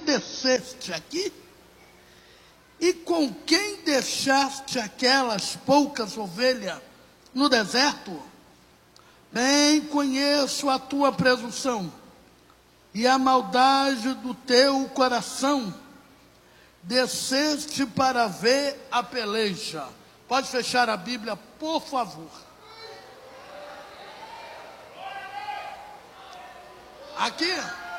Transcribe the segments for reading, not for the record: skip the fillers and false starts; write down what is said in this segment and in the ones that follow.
desceste aqui? E com quem deixaste aquelas poucas ovelhas no deserto? Bem conheço a tua presunção e a maldade do teu coração. Desceste para ver a peleja. Pode fechar a Bíblia, por favor. Aqui.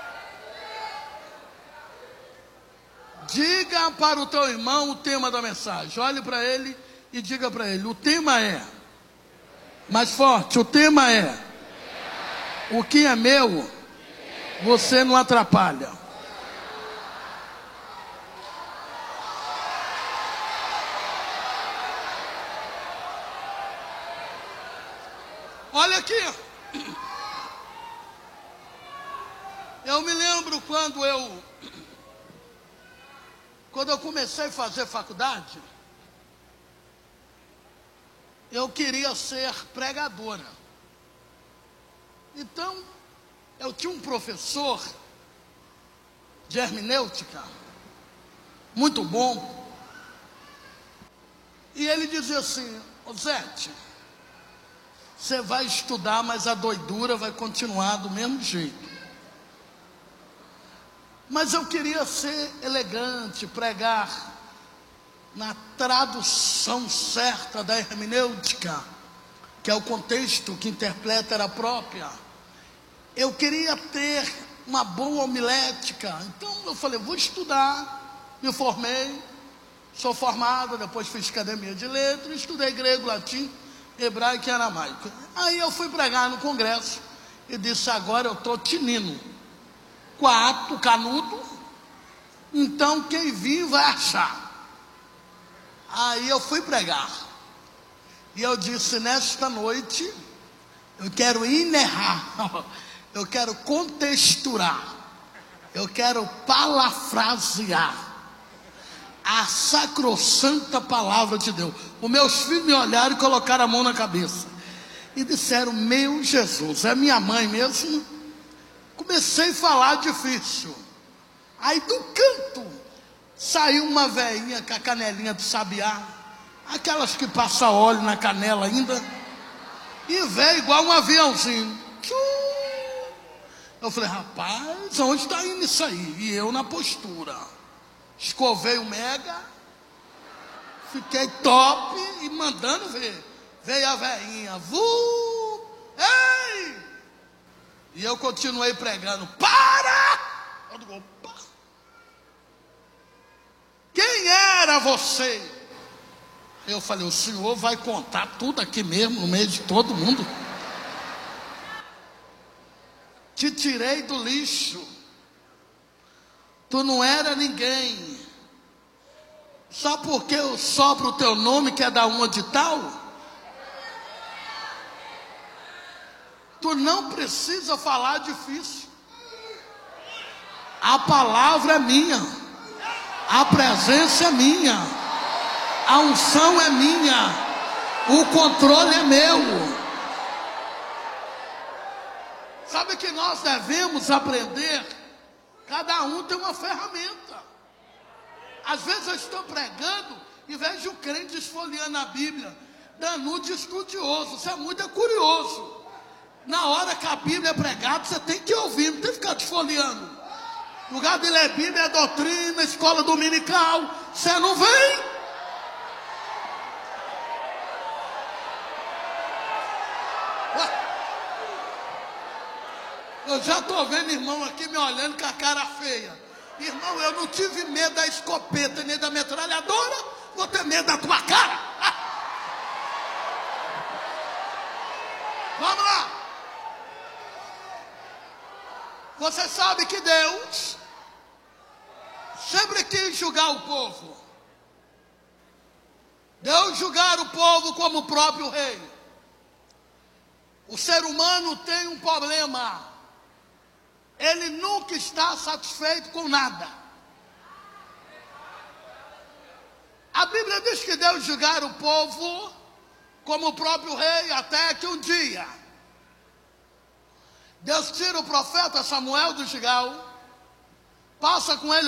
Diga para o teu irmão o tema da mensagem. Olhe para ele e diga para ele. O tema é, mais forte, o tema é: o que é meu, você não atrapalha. Olha aqui. Eu me lembro quando eu comecei a fazer faculdade, eu queria ser pregadora. Então, eu tinha um professor de hermenêutica, muito bom, e ele dizia assim: ô Zete, você vai estudar, mas a doidura vai continuar do mesmo jeito. Mas eu queria ser elegante, pregar na tradução certa da hermenêutica, que é o contexto que interpreta era própria. Eu queria ter uma boa homilética. Então eu falei, vou estudar. Me formei, sou formado, depois fiz academia de letras, estudei grego, latim, hebraico e aramaico. Aí eu fui pregar no congresso e disse: agora eu estou tinindo. Quarto, canudo, então quem vir vai achar. Aí eu fui pregar, e eu disse: nesta noite, eu quero inerrar, eu quero contexturar, eu quero parafrasear a sacrossanta palavra de Deus. Os meus filhos me olharam e colocaram a mão na cabeça, e disseram: meu Jesus, é minha mãe mesmo? Comecei a falar difícil. Aí do canto saiu uma velhinha com a canelinha de sabiá, aquelas que passam óleo na canela ainda, e veio igual um aviãozinho. Eu falei: rapaz, onde está indo isso aí? E eu na postura, escovei o mega, fiquei top e mandando ver. Veio a velhinha, ei! E eu continuei pregando: para! Eu digo: opa! Quem era você? Eu falei: o senhor vai contar tudo aqui mesmo, no meio de todo mundo? Te tirei do lixo. Tu não era ninguém. Só porque eu sopro o teu nome, que é da uma de tal? Tu não precisa falar difícil. A palavra é minha, a presença é minha, a unção é minha, o controle é meu. Sabe que nós devemos aprender? Cada um tem uma ferramenta. Às vezes eu estou pregando e vejo o crente esfoliando a Bíblia, dando de estudioso. Isso é muito curioso. Na hora que a Bíblia é pregada, você tem que ouvir, não tem que ficar desfolheando. Lugar de ler Bíblia é doutrina, escola dominical. Você não vem? Eu já estou vendo irmão aqui me olhando com a cara feia. Irmão, eu não tive medo da escopeta nem da metralhadora, vou ter medo da tua cara. Vamos lá. Você sabe que Deus sempre quis julgar o povo. Deus julgar o povo como o próprio rei. O ser humano tem um problema. Ele nunca está satisfeito com nada. A Bíblia diz que Deus julgar o povo como o próprio rei, até que um dia Deus tira o profeta Samuel do Gigal, passa com ele